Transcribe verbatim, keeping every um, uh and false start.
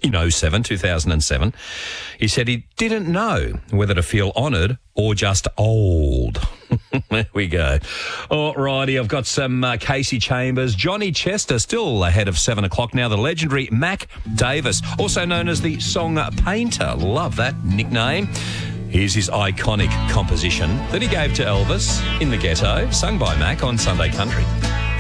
in oh seven, two thousand seven. He said he didn't know whether to feel honoured or just old. There we go. All righty, I've got some uh, Casey Chambers. Johnny Chester still ahead of seven o'clock now. The legendary Mac Davis, also known as the Song Painter. Love that nickname. Here's his iconic composition that he gave to Elvis in the Ghetto, sung by Mac on Sunday Country.